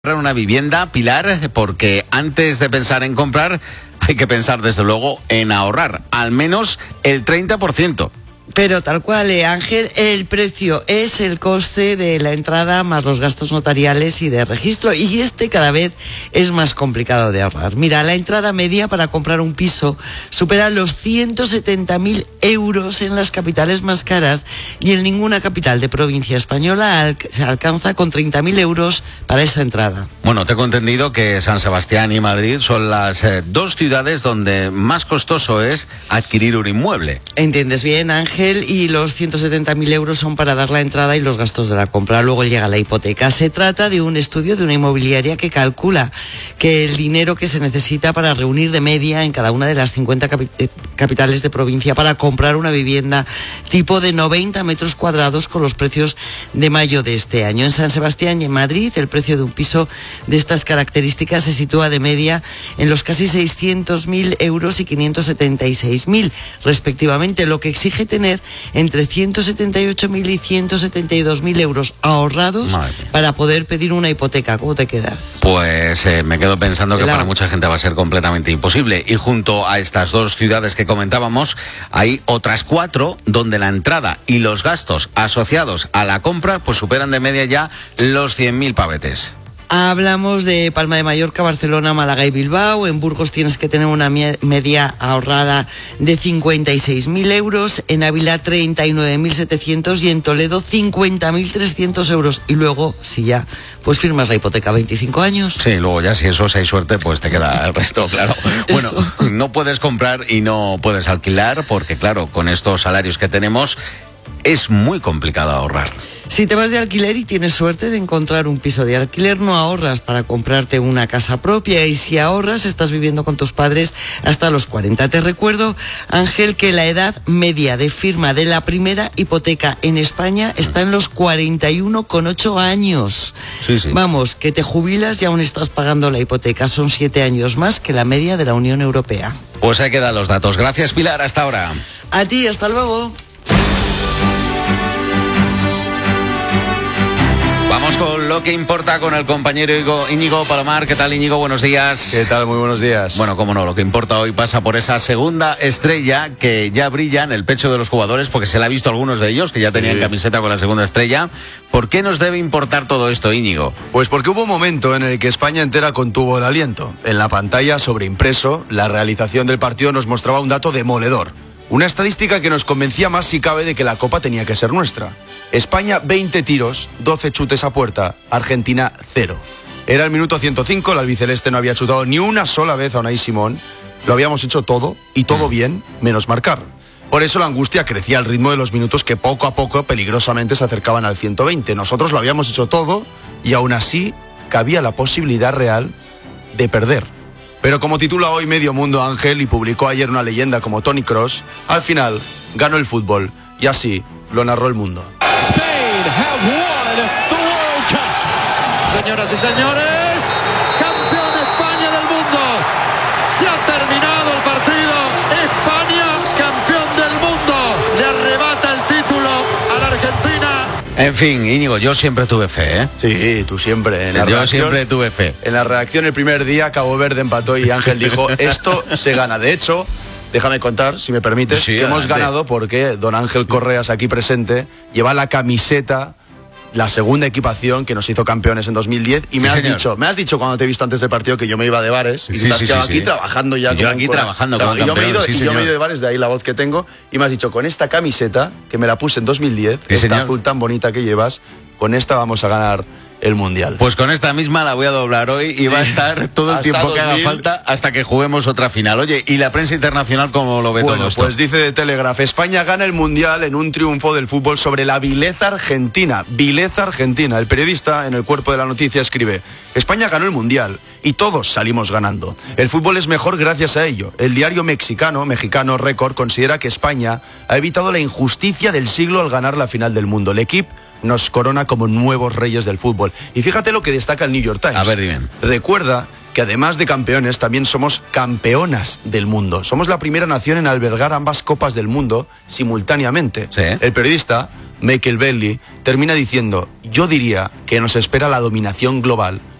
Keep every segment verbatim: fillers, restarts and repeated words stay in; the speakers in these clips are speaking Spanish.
Una vivienda, Pilar, porque antes de pensar en comprar hay que pensar desde luego en ahorrar al menos el treinta por ciento. Pero tal cual, eh, Ángel, el precio es el coste de la entrada más los gastos notariales y de registro, y este cada vez es más complicado de ahorrar. Mira, la entrada media para comprar un piso supera los ciento setenta mil euros en las capitales más caras, y en ninguna capital de provincia española al- se alcanza con treinta mil euros para esa entrada. Bueno, tengo entendido que San Sebastián y Madrid son las eh, dos ciudades donde más costoso es adquirir un inmueble. ¿Entiendes bien, Ángel? Y los ciento setenta mil euros son para dar la entrada y los gastos de la compra. Luego llega la hipoteca. Se trata de un estudio de una inmobiliaria que calcula que el dinero que se necesita para reunir de media en cada una de las cincuenta capi- eh, capitales de provincia para comprar una vivienda tipo de noventa metros cuadrados con los precios de mayo de este año. En San Sebastián y en Madrid el precio de un piso de estas características se sitúa de media en los casi seiscientos mil euros y quinientos setenta y seis mil respectivamente, lo que exige tener entre ciento setenta y ocho mil y ciento setenta y dos mil euros ahorrados para poder pedir una hipoteca. ¿Cómo te quedas? Pues eh, me quedo pensando que Claro. para mucha gente va a ser completamente imposible. Y junto a estas dos ciudades que comentábamos, hay otras cuatro donde la entrada y los gastos asociados a la compra pues superan de media ya los cien mil pavetes. Hablamos de Palma de Mallorca, Barcelona, Málaga y Bilbao. En Burgos tienes que tener una mie- media ahorrada de cincuenta y seis mil euros, en Ávila treinta y nueve mil setecientos y en Toledo cincuenta mil trescientos euros. Y luego, si ya pues firmas la hipoteca a veinticinco años. Sí, luego ya si eso, si hay suerte, pues te queda el resto, claro. Bueno, Eso. no puedes comprar y no puedes alquilar porque, claro, con estos salarios que tenemos es muy complicado ahorrar. Si te vas de alquiler y tienes suerte de encontrar un piso de alquiler, no ahorras para comprarte una casa propia, y si ahorras estás viviendo con tus padres hasta los cuarenta. Te recuerdo, Ángel, que la edad media de firma de la primera hipoteca en España está en los cuarenta y uno coma ocho años. Sí, sí. Vamos, que te jubilas y aún estás pagando la hipoteca. Son siete años más que la media de la Unión Europea. Pues ahí quedan los datos. Gracias, Pilar, hasta ahora. A ti, hasta luego. Vamos con lo que importa con el compañero Íñigo, Íñigo Palomar. ¿Qué tal, Íñigo? Buenos días. ¿Qué tal? Muy buenos días. Bueno, cómo no, lo que importa hoy pasa por esa segunda estrella que ya brilla en el pecho de los jugadores, porque se la ha visto a algunos de ellos que ya tenían Sí. camiseta con la segunda estrella. ¿Por qué nos debe importar todo esto, Íñigo? Pues porque hubo un momento en el que España entera contuvo el aliento. En la pantalla sobreimpreso, la realización del partido nos mostraba un dato demoledor. Una estadística que nos convencía más si cabe de que la Copa tenía que ser nuestra. España veinte tiros, doce chutes a puerta, Argentina cero. Era el minuto ciento cinco, el albiceleste no había chutado ni una sola vez a Unai Simón. Lo habíamos hecho todo, y todo bien, menos marcar. Por eso la angustia crecía al ritmo de los minutos que poco a poco peligrosamente se acercaban al ciento veinte. Nosotros lo habíamos hecho todo y aún así cabía la posibilidad real de perder. Pero como titula hoy Medio Mundo, Ángel, y publicó ayer una leyenda como Toni Kroos, al final ganó el fútbol y así lo narró el mundo. Spain have won the World Cup. Señoras y señores, campeón España del mundo. Se ha terminado el partido. España, campeón del mundo. Le arrebata el título a la Argentina. En fin, Íñigo, yo siempre tuve fe, ¿eh? Sí, tú siempre. En la Yo redacción- siempre tuve fe. En la redacción el primer día Cabo Verde empató y Ángel dijo, esto se gana. De hecho, déjame contar, si me permites, Sí, que hemos adelante. ganado porque don Ángel Correas, aquí presente, lleva la camiseta, la segunda equipación que nos hizo campeones en dos mil diez, y me Sí, has señor. dicho, me has dicho cuando te he visto antes del partido que yo me iba de bares, y Sí, tú te has sí, quedado sí, aquí sí. trabajando ya. Y yo como aquí un cora- trabajando Traba- como y yo me he ido, campeón, sí, y yo me he señor. ido de bares, de ahí la voz que tengo, y me has dicho, con esta camiseta, que me la puse en dos mil diez, Sí, esta señor. azul tan bonita que llevas, con esta vamos a ganar el Mundial. Pues con esta misma la voy a doblar hoy y va a estar todo el Hasta tiempo que haga dos mil. falta hasta que juguemos otra final. Oye, ¿y la prensa internacional cómo lo ve Bueno, todo esto? pues dice de Telegraph, España gana el Mundial en un triunfo del fútbol sobre la vileza argentina. Vileza argentina. El periodista en el cuerpo de la noticia escribe, España ganó el Mundial y todos salimos ganando. El fútbol es mejor gracias a ello. El diario mexicano, mexicano Record, considera que España ha evitado la injusticia del siglo al ganar la final del mundo. El equipo nos corona como nuevos reyes del fútbol. Y fíjate lo que destaca el New York Times. A ver, dime. Recuerda que además de campeones, también somos campeonas del mundo. Somos la primera nación en albergar ambas copas del mundo simultáneamente. Sí. El periodista Michael Bailey termina diciendo, yo diría que nos espera la dominación global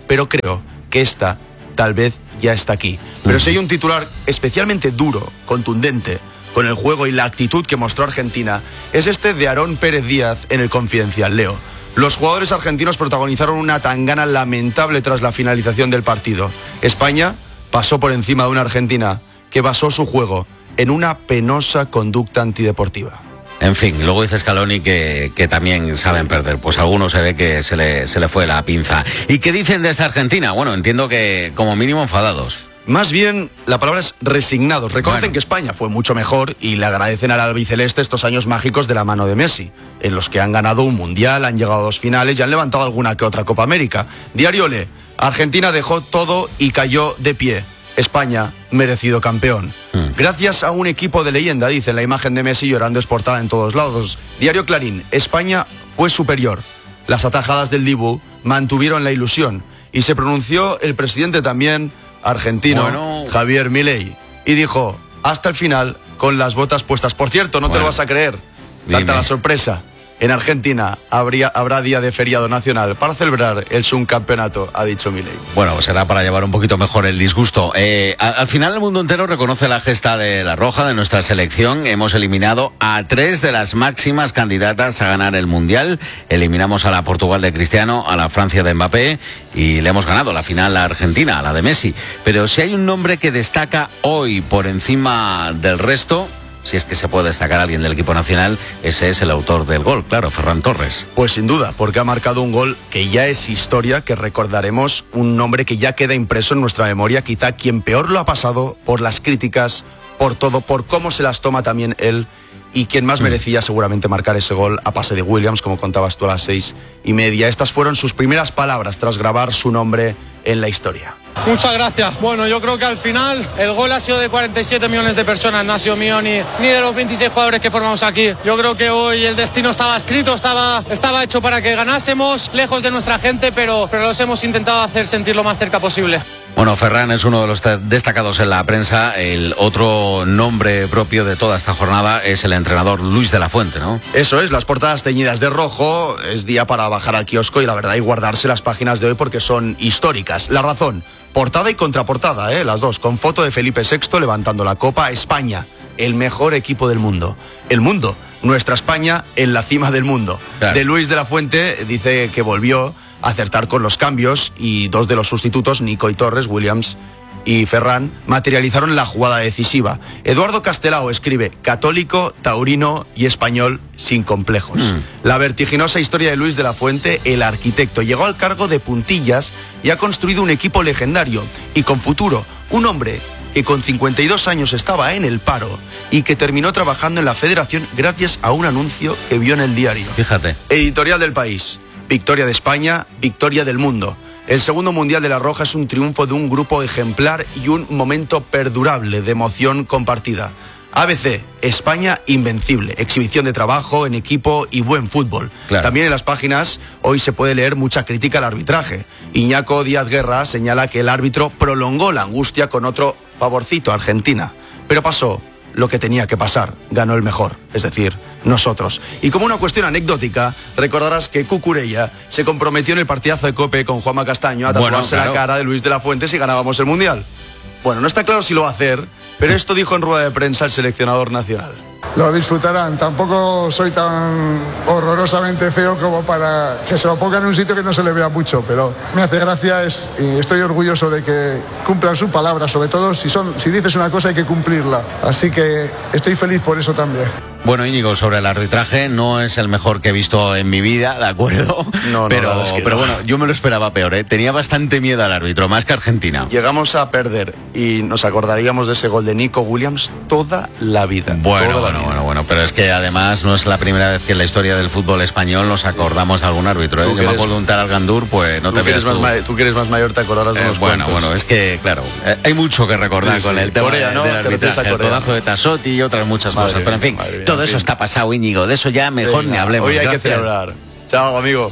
pero creo que esta tal vez ya está aquí. Pero si hay un titular especialmente duro, contundente, con el juego y la actitud que mostró Argentina, es este de Aarón Pérez Díaz en el Confidencial. Leo: los jugadores argentinos protagonizaron una tangana lamentable tras la finalización del partido. España pasó por encima de una Argentina que basó su juego en una penosa conducta antideportiva. En fin, luego dice Scaloni que, que también saben perder. Pues a algunos se ve que se le, se le fue la pinza. ¿Y qué dicen de esta Argentina? Bueno, entiendo que como mínimo enfadados. Más bien, la palabra es resignados. Reconocen Bueno. que España fue mucho mejor y le agradecen al albiceleste estos años mágicos de la mano de Messi, en los que han ganado un mundial, han llegado a dos finales y han levantado alguna que otra Copa América. Diario Le: Argentina dejó todo y cayó de pie. España, merecido campeón. Mm. Gracias a un equipo de leyenda, dice, la imagen de Messi llorando es portada en todos lados. Diario Clarín: España fue superior. Las atajadas del Dibu mantuvieron la ilusión. Y se pronunció el presidente también argentino, bueno. Javier Milei, y dijo: hasta el final, con las botas puestas. Por cierto, no bueno. te lo vas a creer, salta la sorpresa. En Argentina habría, habrá día de feriado nacional para celebrar el subcampeonato, ha dicho Milei. Bueno, será para llevar un poquito mejor el disgusto. Eh, al, al final el mundo entero reconoce la gesta de la Roja, de nuestra selección. Hemos eliminado a tres de las máximas candidatas a ganar el Mundial. Eliminamos a la Portugal de Cristiano, a la Francia de Mbappé y le hemos ganado la final a Argentina, a la de Messi. Pero si hay un nombre que destaca hoy por encima del resto, si es que se puede destacar a alguien del equipo nacional, ese es el autor del gol, claro, Ferran Torres. Pues sin duda, porque ha marcado un gol que ya es historia, que recordaremos, un nombre que ya queda impreso en nuestra memoria, quizá quien peor lo ha pasado por las críticas, por todo, por cómo se las toma también él, y quien más merecía seguramente marcar ese gol a pase de Williams, como contabas tú a las seis y media. Estas fueron sus primeras palabras tras grabar su nombre en la historia. Muchas gracias. Bueno, yo creo que al final el gol ha sido de cuarenta y siete millones de personas, no ha sido mío ni, ni de los veintiséis jugadores que formamos aquí. Yo creo que hoy el destino estaba escrito, estaba, estaba hecho para que ganásemos, lejos de nuestra gente, pero, pero los hemos intentado hacer sentir lo más cerca posible. Bueno, Ferran es uno de los destacados en la prensa. El otro nombre propio de toda esta jornada es el entrenador Luis de la Fuente, ¿no? Eso es, las portadas teñidas de rojo. Es día para bajar al kiosco y la verdad y guardarse las páginas de hoy porque son históricas. La razón: portada y contraportada, ¿eh? Las dos, con foto de Felipe sexto levantando la copa. España, el mejor equipo del mundo. El mundo, nuestra España en la cima del mundo. Claro. De Luis de la Fuente dice que volvió a acertar con los cambios y dos de los sustitutos, Nico y Torres, Williams y Ferran, materializaron la jugada decisiva. Eduardo Castelao escribe: católico, taurino y español sin complejos. Mm. La vertiginosa historia de Luis de la Fuente, el arquitecto, llegó al cargo de puntillas y ha construido un equipo legendario y con futuro. Un hombre que con cincuenta y dos años estaba en el paro y que terminó trabajando en la federación gracias a un anuncio que vio en el diario. Fíjate. Editorial del País: victoria de España, victoria del mundo. El segundo Mundial de la Roja es un triunfo de un grupo ejemplar y un momento perdurable de emoción compartida. A B C, España invencible, exhibición de trabajo en equipo y buen fútbol. Claro. También en las páginas hoy se puede leer mucha crítica al arbitraje. Iñaco Díaz Guerra señala que el árbitro prolongó la angustia con otro favorcito, Argentina. Pero pasó lo que tenía que pasar, ganó el mejor, es decir, nosotros. Y como una cuestión anecdótica, recordarás que Cucurella se comprometió en el partidazo de COPE con Juanma Castaño a tatuarse bueno, claro. la cara de Luis de la Fuente si ganábamos el Mundial. Bueno, no está claro si lo va a hacer, pero esto dijo en rueda de prensa el seleccionador nacional. Lo disfrutarán, tampoco soy tan horrorosamente feo como para que se lo pongan en un sitio que no se le vea mucho, pero me hace gracia es, y estoy orgulloso de que cumplan su palabra, sobre todo si, son, si dices una cosa hay que cumplirla, así que estoy feliz por eso también. Bueno, Íñigo, sobre el arbitraje, no es el mejor que he visto en mi vida, ¿de acuerdo? No, no, pero, es que pero no. bueno, yo me lo esperaba peor, ¿eh? Tenía bastante miedo al árbitro, más que Argentina. Llegamos a perder y nos acordaríamos de ese gol de Nico Williams toda la vida. Bueno, toda bueno, la vida. bueno, bueno, pero es que además no es la primera vez que en la historia del fútbol español nos acordamos de algún árbitro, ¿eh? Yo me acuerdo de un tal Algandur, pues no te veas tú. Más, tú que eres más mayor te acordarás de eh, unos Bueno, cuantos. bueno, es que, claro, eh, hay mucho que recordar sí, con sí. el tema Corea, de, ¿no? del arbitraje, el codazo de Tassotti y otras muchas madre cosas, pero en fin, mía, todo en eso fin. está pasado, Íñigo, de eso ya mejor Venga, ni hablemos. Hoy hay Gracias. que celebrar. Chao, amigo.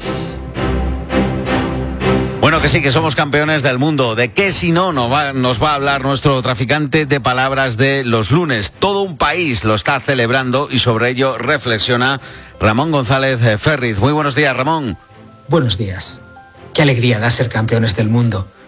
Bueno, que sí, que somos campeones del mundo. ¿De qué si no nos va, nos va a hablar nuestro traficante de palabras de los lunes? Todo un país lo está celebrando y sobre ello reflexiona Ramón González Ferriz. Muy buenos días, Ramón. Buenos días. qué alegría da ser campeones del mundo.